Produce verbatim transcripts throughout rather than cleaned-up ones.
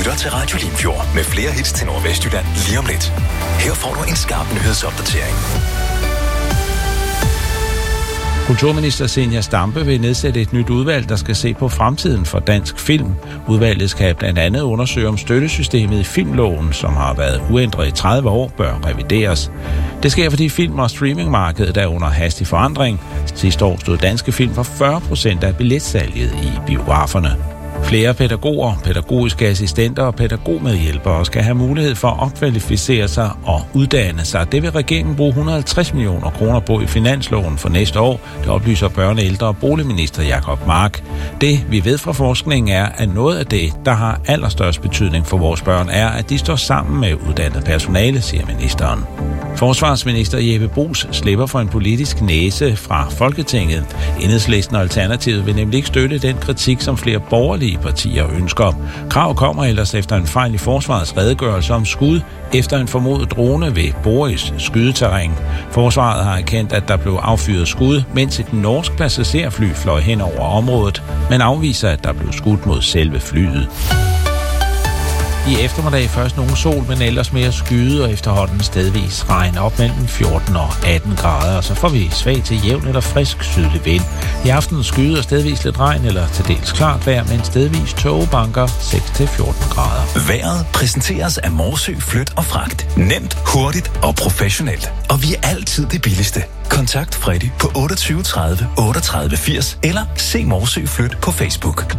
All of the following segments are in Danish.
lytter til Radio Limfjord med flere hits til Nordvestjylland lige om lidt. Her får du en skarp nyhedsopdatering. Kulturminister Zenia Stampe vil nedsætte et nyt udvalg, der skal se på fremtiden for dansk film. Udvalget skal blandt andet undersøge, om støttesystemet i filmloven, som har været uændret i tredive år, bør revideres. Det sker, fordi film- og streamingmarkedet er under hastig forandring. Sidste år stod danske film for fyrre procent af billetsalget i biograferne. Flere pædagoger, pædagogiske assistenter og pædagogmedhjælpere skal have mulighed for at opkvalificere sig og uddanne sig. Det vil regeringen bruge et hundrede og halvtreds millioner kroner på i finansloven for næste år. Det oplyser børne-, ældre- og boligminister Jacob Mark. Det, vi ved fra forskningen, er, at noget af det, der har allerstørst betydning for vores børn, er, at de står sammen med uddannet personale, siger ministeren. Forsvarsminister Jeppe Bruus slipper for en politisk næse fra Folketinget. Enhedslisten og Alternativet vil nemlig ikke støtte den kritik, som flere borgerlige partier ønsker. Krav kommer ellers efter en fejl i forsvarets redegørelse om skud efter en formodet drone ved Boris skydeterræn. Forsvaret har erkendt, at der blev affyret skud, mens et norsk passagerfly fløj hen over området, men afviser, at der blev skudt mod selve flyet. I eftermiddag først nogen sol, men ellers mere skyde og efterhånden stedvis regn op mellem fjorten og atten grader, og så får vi svag til jævn eller frisk sydlig vind. I aften skyde og stedvis lidt regn eller til dels klart vejr, men stedvis tågebanker seks til fjorten grader. Vejret præsenteres af Morsø Flyt og Fragt. Nemt, hurtigt og professionelt. Og vi er altid det billigste. Kontakt Freddy på otteogtyve tredive otteogtredive firs eller se Morsø Flyt på Facebook.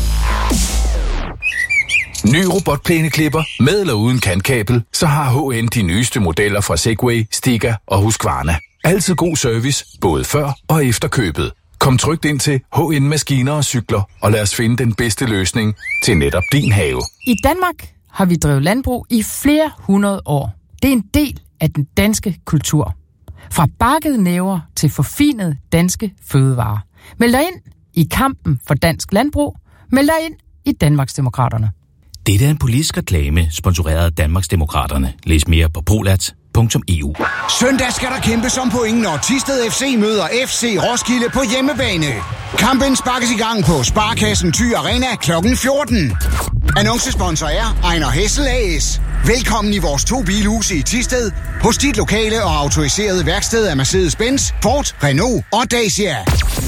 Ny robotplæneklipper med eller uden kantkabel, så har H N de nyeste modeller fra Segway, Stiga og Husqvarna. Altid god service, både før og efter købet. Kom trygt ind til H N Maskiner og Cykler, og lad os finde den bedste løsning til netop din have. I Danmark har vi drevet landbrug i flere hundrede år. Det er en del af den danske kultur. Fra bakkede næver til forfinede danske fødevarer. Meld dig ind i kampen for dansk landbrug. Meld dig ind i Danmarksdemokraterne. Dette er en politisk reklame, sponsoreret af Danmarksdemokraterne. Læs mere på polat punktum e u. Søndag skal der kæmpes om point, når Thisted F C møder F C Roskilde på hjemmebane. Kampen sparkes i gang på Sparkassen Thy Arena klokken fjorten. Annoncesponsor er Ejner Hessel A S. Velkommen i vores to bilhuse i Thisted, hos dit lokale og autoriserede værksted af Mercedes-Benz, Ford, Renault og Dacia.